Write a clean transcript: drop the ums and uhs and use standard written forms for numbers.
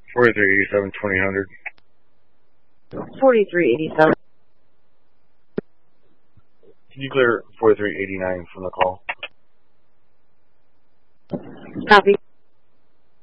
4387 2000. 4387. Can you clear 4389 from the call? Copy.